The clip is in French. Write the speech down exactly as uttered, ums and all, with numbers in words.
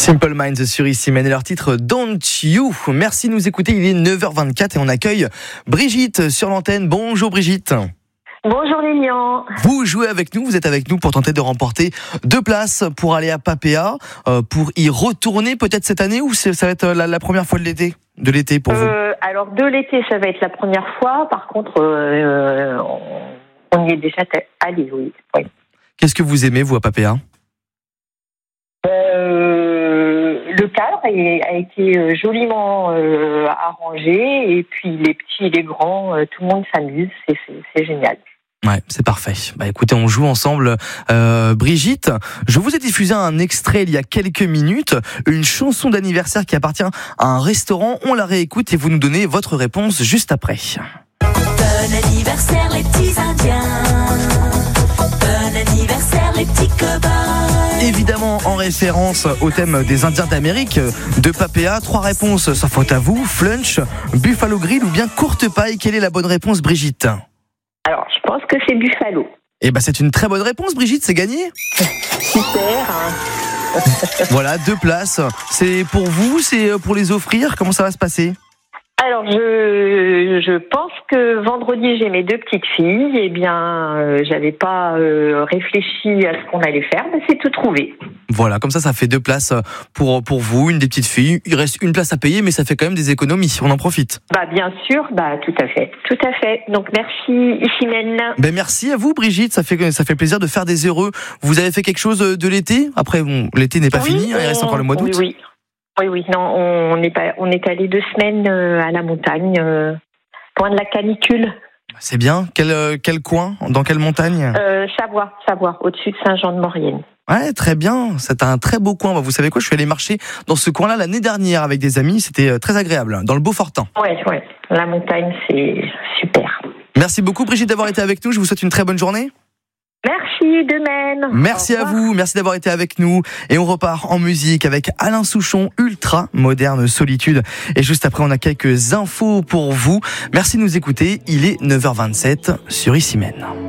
Simple Minds sur ici mène leur titre Don't You. Merci de nous écouter, il est neuf heures vingt-quatre et on accueille Brigitte sur l'antenne. Bonjour Brigitte. Bonjour Lilian. Vous jouez avec nous, vous êtes avec nous pour tenter de remporter deux places pour aller à Papéa, euh, pour y retourner peut-être cette année ou ça va être la, la première fois de l'été, de l'été pour vous euh, Alors de l'été ça va être la première fois, par contre euh, on y est déjà allé, oui. oui. Qu'est-ce que vous aimez vous à Papéa? Euh, le cadre a été joliment euh, arrangé et puis les petits et les grands, euh, tout le monde s'amuse, c'est, c'est, c'est génial. Ouais, c'est parfait. Bah écoutez, on joue ensemble. Euh, Brigitte, je vous ai diffusé un extrait il y a quelques minutes, une chanson d'anniversaire qui appartient à un restaurant. On la réécoute et vous nous donnez votre réponse juste après. Bon anniversaire les petits Indiens. Bon anniversaire les petits cow-boys. Évidemment en référence au thème des Indiens d'Amérique de Papéa. Trois réponses sans faute à vous. Flunch, Buffalo Grill ou bien Courte Paille. Quelle est la bonne réponse Brigitte? Alors je pense que c'est Buffalo. Eh ben c'est une très bonne réponse Brigitte, c'est gagné. Super. Hein. Voilà, deux places. C'est pour vous, c'est pour les offrir. Comment ça va se passer? Alors, je, je pense que vendredi, j'ai mes deux petites filles. Eh bien, euh, j'avais pas euh, réfléchi à ce qu'on allait faire, mais c'est tout trouvé. Voilà, comme ça, ça fait deux places pour, pour vous, une des petites filles. Il reste une place à payer, mais ça fait quand même des économies. On en profite. Bah, bien sûr, bah, tout à fait. Tout à fait. Donc, merci, Ichimène. Ben, merci à vous, Brigitte. Ça fait, ça fait plaisir de faire des heureux. Vous avez fait quelque chose de l'été? Après, bon, l'été n'est pas oui, fini, hein, il reste encore le mois d'août. Oui, oui. Oui, oui, non, on est, pas, on est allé deux semaines à la montagne, euh, loin de la canicule. C'est bien. Quel, quel coin? Dans quelle montagne? euh, Savoie, Savoie, au-dessus de Saint-Jean-de-Maurienne. Ouais, très bien. C'est un très beau coin. Vous savez quoi? Je suis allé marcher dans ce coin-là l'année dernière avec des amis. C'était très agréable, dans le Beaufortin. Ouais, ouais. La montagne, c'est super. Merci beaucoup, Brigitte, d'avoir été avec nous. Je vous souhaite une très bonne journée. Merci, de même. Merci à vous, merci d'avoir été avec nous. Et on repart en musique avec Alain Souchon, Ultra Moderne Solitude. Et juste après, on a quelques infos pour vous. Merci de nous écouter. Il est neuf heures vingt-sept sur Ici Mène.